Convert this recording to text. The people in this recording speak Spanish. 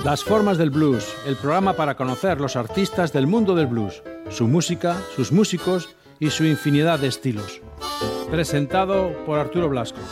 Las formas del blues, el programa para conocer los artistas del mundo del blues, su música, sus músicos y su infinidad de estilos. Presentado por Arturo Blasco.